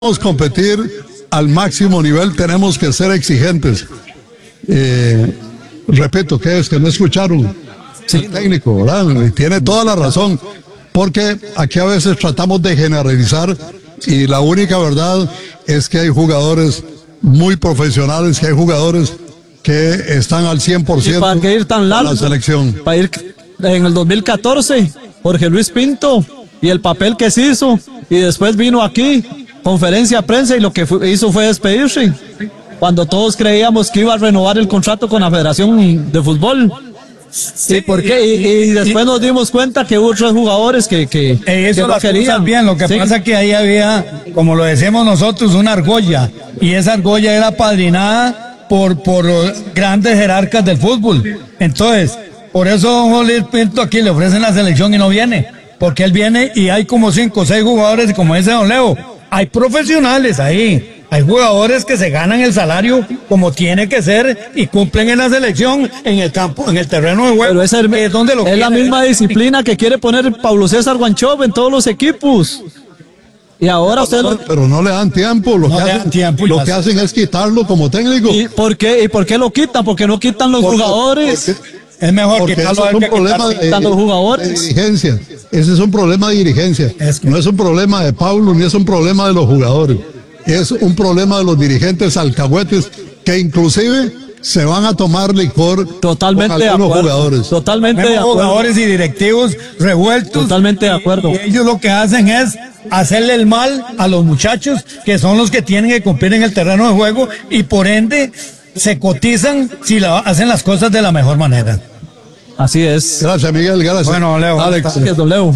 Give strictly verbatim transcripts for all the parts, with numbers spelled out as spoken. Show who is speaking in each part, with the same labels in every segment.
Speaker 1: competir al máximo nivel, tenemos que ser exigentes. Eh, repito, ¿qué es? Que no escucharon. Sí, el técnico, ¿verdad? Y tiene toda la razón, porque aquí a veces tratamos de generalizar y la única verdad es que hay jugadores muy profesionales, que hay jugadores que están al cien por ciento
Speaker 2: para que ir tan largo,
Speaker 1: la selección.
Speaker 2: Para ir en el dos mil catorce, Jorge Luis Pinto y el papel que se hizo, y después vino aquí, conferencia de prensa, y lo que fue, hizo fue despedirse, cuando todos creíamos que iba a renovar el contrato con la Federación de Fútbol. Sí, ¿y por qué? Y, y después nos dimos cuenta que hubo otros jugadores que, que,
Speaker 3: eso
Speaker 2: que no querían.
Speaker 3: Bien, lo que sí. pasa es que ahí había, como lo decimos nosotros, una argolla, y esa argolla era padrinada por, por grandes jerarcas del fútbol. Entonces, por eso don Jorge Luis Pinto aquí le ofrecen la selección y no viene, porque él viene y hay como cinco o seis jugadores, y como dice don Leo, hay profesionales ahí. Hay jugadores que se ganan el salario como tiene que ser y cumplen en la selección, en el campo, en el terreno de juego.
Speaker 2: Pero es, el,
Speaker 3: es, donde lo
Speaker 2: es la misma disciplina que quiere poner Pablo César Guanchope en todos los equipos. Y ahora usted
Speaker 1: no, pero no le dan tiempo, lo,
Speaker 3: no
Speaker 1: que,
Speaker 3: le
Speaker 1: hacen,
Speaker 3: dan tiempo
Speaker 1: lo que hacen es quitarlo como técnico.
Speaker 2: ¿Y por qué? ¿Y por qué lo quitan? Porque no quitan los
Speaker 1: porque,
Speaker 2: jugadores.
Speaker 1: Porque,
Speaker 3: es mejor
Speaker 1: porque
Speaker 3: quitarlo
Speaker 1: eso es un problema de,
Speaker 2: de, los jugadores.
Speaker 1: de dirigencia. Ese es un problema de dirigencia.
Speaker 3: Es que...
Speaker 1: No es un problema de Pablo ni es un problema de los jugadores. Es un problema de los dirigentes alcahuetes que inclusive se van a tomar licor
Speaker 2: totalmente
Speaker 1: con algunos
Speaker 2: de acuerdo,
Speaker 1: jugadores.
Speaker 2: Totalmente de acuerdo.
Speaker 3: Jugadores y directivos revueltos.
Speaker 2: Totalmente de acuerdo.
Speaker 3: Y, y ellos lo que hacen es hacerle el mal a los muchachos que son los que tienen que cumplir en el terreno de juego y por ende se cotizan si la, hacen las cosas de la mejor manera.
Speaker 2: Así es.
Speaker 1: Gracias, Miguel. Gracias.
Speaker 3: Bueno, Leo.
Speaker 1: Alex.
Speaker 2: Gracias, don Leo.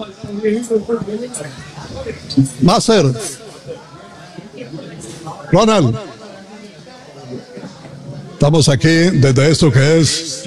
Speaker 1: Máster. Ronald, estamos aquí desde esto que es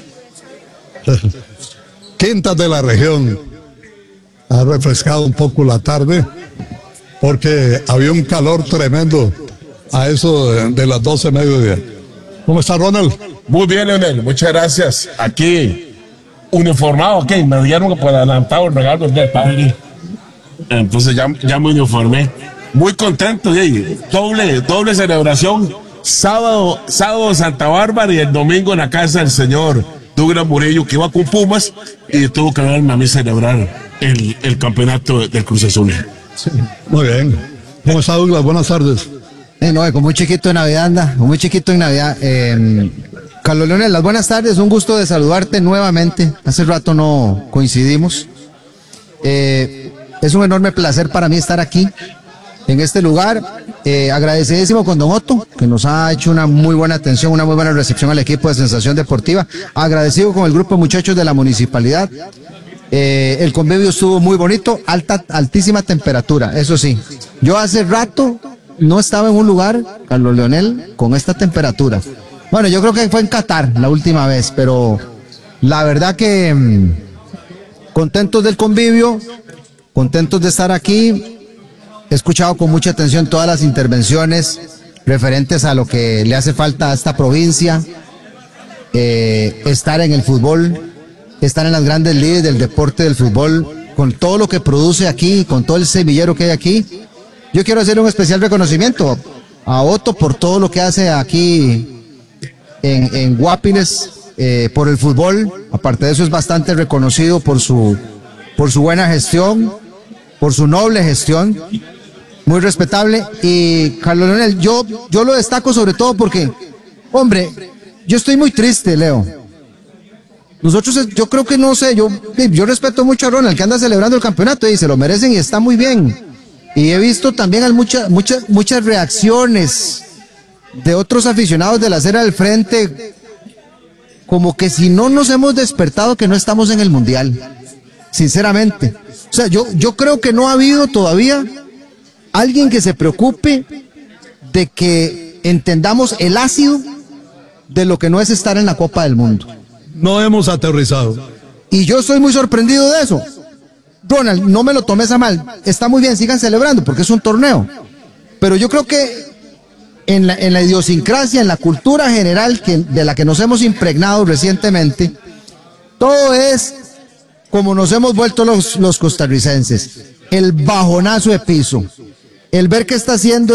Speaker 1: Quintas de la Región. Ha refrescado un poco la tarde porque había un calor tremendo a eso de, de las doce de mediodía. ¿Cómo está, Ronald?
Speaker 4: Muy bien, Leonel, muchas gracias. Aquí, uniformado, ok, me dieron por adelantado el regalo del padre. Entonces ya, ya me uniformé. Muy contento, ¿sí? doble, doble celebración, sábado, sábado en Santa Bárbara y el domingo en la casa del señor Douglas Murillo, que iba con Pumas y tuvo que verme a mí celebrar el, el campeonato del Cruz Azul.
Speaker 1: Sí, muy bien. ¿Cómo está, Douglas? Buenas tardes.
Speaker 5: Eh, no, con muy chiquito en Navidad anda, con muy chiquito en Navidad. Eh, Carlos Leonel, las buenas tardes, un gusto de saludarte nuevamente. Hace rato no coincidimos. Eh, es un enorme placer para mí estar aquí, en este lugar, eh, agradecidísimo con don Otto, que nos ha hecho una muy buena atención, una muy buena recepción al equipo de Sensación Deportiva, agradecido con el grupo de muchachos de la municipalidad, eh, el convivio estuvo muy bonito, alta, altísima temperatura, eso sí, yo hace rato no estaba en un lugar, Carlos Leonel, con esta temperatura. Bueno, yo creo que fue en Qatar la última vez, pero la verdad que mmm, contentos del convivio, contentos de estar aquí. He escuchado con mucha atención todas las intervenciones referentes a lo que le hace falta a esta provincia, eh, estar en el fútbol, estar en las grandes ligas del deporte del fútbol, con todo lo que produce aquí, con todo el semillero que hay aquí. Yo quiero hacer un especial reconocimiento a Otto por todo lo que hace aquí en, en Guápiles, eh, por el fútbol. Aparte de eso es bastante reconocido por su, por su buena gestión, por su noble gestión. Muy respetable. Y Carlos Leonel, yo, yo lo destaco sobre todo porque, hombre, yo estoy muy triste, Leo. Nosotros, yo creo que no sé, yo, yo respeto mucho a Ronald, que anda celebrando el campeonato y se lo merecen y está muy bien. Y he visto también muchas, muchas, muchas reacciones de otros aficionados de la acera del frente, como que si no nos hemos despertado que no estamos en el Mundial. Sinceramente. O sea, yo, yo creo que no ha habido todavía alguien que se preocupe de que entendamos el ácido de lo que no es estar en la Copa del Mundo.
Speaker 1: No hemos aterrizado.
Speaker 5: Y yo estoy muy sorprendido de eso. Ronald, no me lo tomes a mal. Está muy bien, sigan celebrando porque es un torneo. Pero yo creo que en la, en la idiosincrasia, en la cultura general que, de la que nos hemos impregnado recientemente, todo es como nos hemos vuelto los, los costarricenses. El bajonazo de piso. El ver qué está haciendo